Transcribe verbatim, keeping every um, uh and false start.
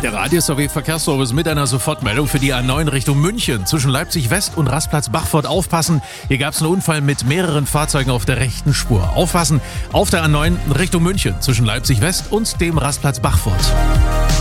Der Radius sowie Verkehrsservice mit einer Sofortmeldung für die A neun Richtung München. Zwischen Leipzig West und Rastplatz Bachfurt aufpassen. Hier gab es einen Unfall mit mehreren Fahrzeugen auf der rechten Spur. Aufpassen auf der A neun Richtung München zwischen Leipzig West und dem Rastplatz Bachfurt.